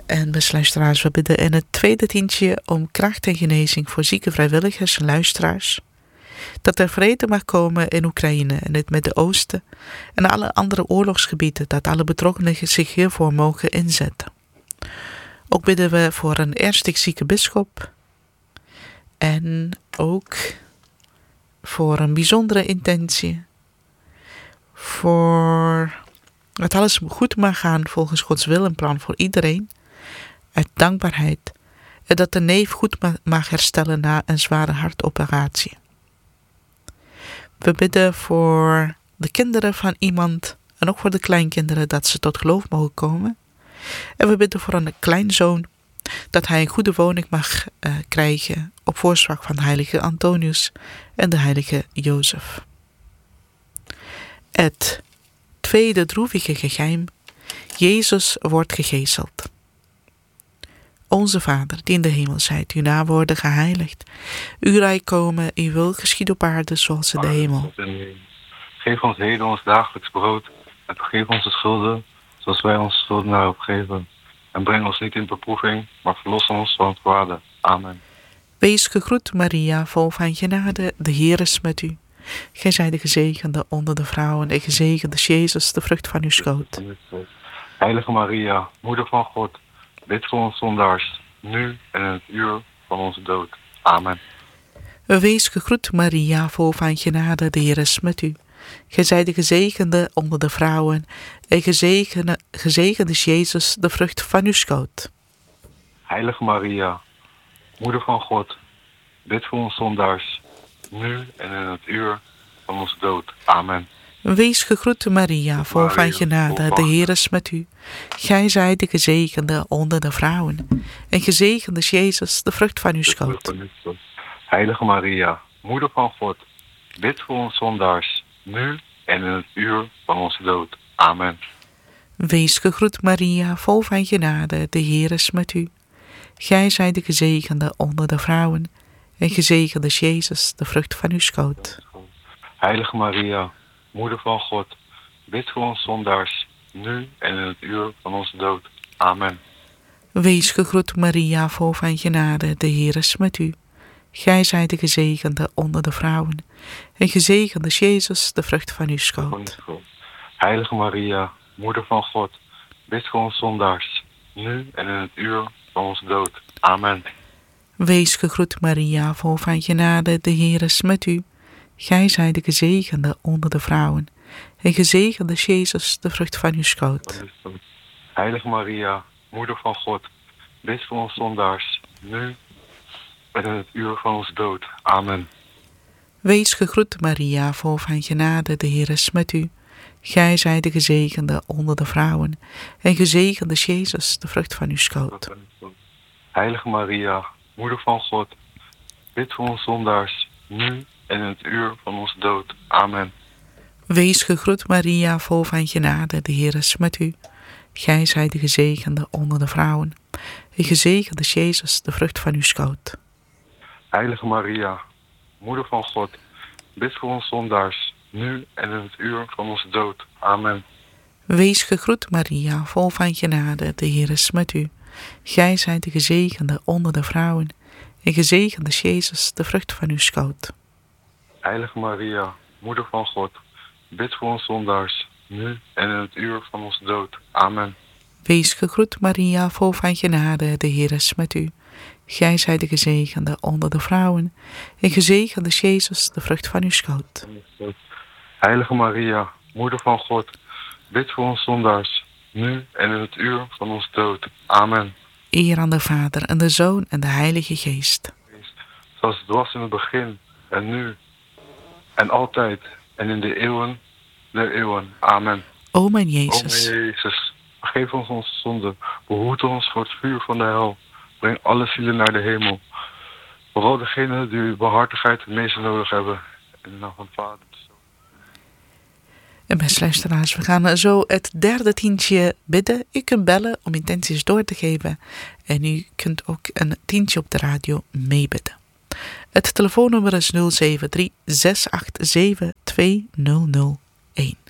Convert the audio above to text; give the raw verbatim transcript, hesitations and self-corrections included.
En beste luisteraars, we bidden in het tweede tientje om kracht en genezing voor zieke vrijwilligers en luisteraars. Dat er vrede mag komen in Oekraïne en het Midden-Oosten en alle andere oorlogsgebieden, dat alle betrokkenen zich hiervoor mogen inzetten. Ook bidden we voor een ernstig zieke bisschop en ook voor een bijzondere intentie, voor dat alles goed mag gaan volgens Gods wil en plan voor iedereen, uit dankbaarheid, en dat de neef goed mag herstellen na een zware hartoperatie. We bidden voor de kinderen van iemand en ook voor de kleinkinderen dat ze tot geloof mogen komen. En we bidden voor een kleinzoon dat hij een goede woning mag uh, krijgen op voorspraak van de heilige Antonius en de heilige Jozef. Het tweede droevige geheim: Jezus wordt gegezeld. Onze Vader, die in de hemel zijt, uw naam worden geheiligd. Uw rijk komen, uw wil geschieden op aarde zoals in de hemel. Geef ons heden ons dagelijks brood en vergeef onze schulden, zoals wij onze schuldenaren opgeven. En breng ons niet in beproeving, maar verlos ons van het kwade. Amen. Wees gegroet, Maria, vol van genade, de Heer is met u. Gij zijt de gezegende onder de vrouwen en gezegend is Jezus, de vrucht van uw schoot. Heilige Maria, moeder van God, bid voor ons zondaars, nu en in het uur van onze dood. Amen. Wees gegroet, Maria, vol van genade, de Heer is met u. Gij zijt de gezegende onder de vrouwen en gezegende, gezegend is Jezus, de vrucht van uw schoot. Heilige Maria, moeder van God, bid voor ons zondaars, nu en in het uur van onze dood. Amen. Wees gegroet, Maria, vol van genade, de Heer is met u. Gij zijt de gezegende onder de vrouwen en gezegend is Jezus, de vrucht van uw schoot. Heilige Maria, moeder van God, bid voor ons zondaars, nu en in het uur van onze dood. Amen. Wees gegroet, Maria, vol van genade, de Heer is met u. Gij zijt de gezegende onder de vrouwen en gezegend is Jezus, de vrucht van uw schoot. Heilige Maria, moeder van God, bid voor ons zondaars, nu en in het uur van onze dood. Amen. Wees gegroet, Maria, vol van genade, de Heer is met u. Gij zijt de gezegende onder de vrouwen en gezegend is Jezus, de vrucht van uw schoot. Heilige Maria, moeder van God, bid voor ons zondaars, nu en in het uur van onze dood. Amen. Wees gegroet, Maria, vol van genade, de Heer is met u. Gij zijt de gezegende onder de vrouwen en gezegend is Jezus, de vrucht van uw schoot. Heilige Maria, moeder van God, bid voor ons zondaars, nu en in het uur van onze dood. Amen. Wees gegroet, Maria, vol van genade, de Heer is met u. Gij zijt de gezegende onder de vrouwen en gezegend is Jezus, de vrucht van uw schoot. Heilige Maria, moeder van God, bid voor ons zondaars, nu en in het uur van onze dood. Amen. Wees gegroet, Maria, vol van genade, de Heer is met u. Gij zijt de gezegende onder de vrouwen en gezegend is Jezus, de vrucht van uw schoot. Heilige Maria, moeder van God, bid voor ons zondaars, nu en in het uur van onze dood. Amen. Wees gegroet, Maria, vol van genade, de Heer is met u. Gij zijt de gezegende onder de vrouwen en gezegend is Jezus, de vrucht van uw schoot. Heilige Maria, moeder van God, bid voor ons zondaars, nu en in het uur van onze dood. Amen. Wees gegroet, Maria, vol van genade, de Heer is met u. Gij zijt de gezegende onder de vrouwen en gezegend is Jezus, de vrucht van uw schoot. Heilige Maria, moeder van God, bid voor ons zondaars, nu en in het uur van onze dood. Amen. Eer aan de Vader en de Zoon en de Heilige Geest. Zoals het was in het begin en nu en altijd en in de eeuwen der eeuwen. Amen. O mijn Jezus. O mijn Jezus, vergeef ons onze zonden, behoed ons voor het vuur van de hel. Breng alle zielen naar de hemel. Vooral degenen die uw barmhartigheid het meest nodig hebben. In de naam van het Vader. En beste luisteraars, we gaan zo het derde tientje bidden. U kunt bellen om intenties door te geven. En u kunt ook een tientje op de radio meebidden. Het telefoonnummer is nul zeven drie zes acht zeven twee nul nul één.